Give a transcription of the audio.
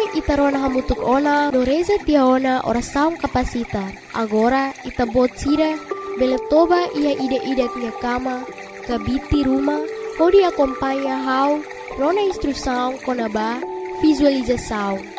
itarona hamutuk ona, no reza tiaona oração kapasita. Agora, itabot sira, beletoba ia ida-ida minha cama, kabiti rumah, pode acompanhar how, rona instrução, konaba, visualização.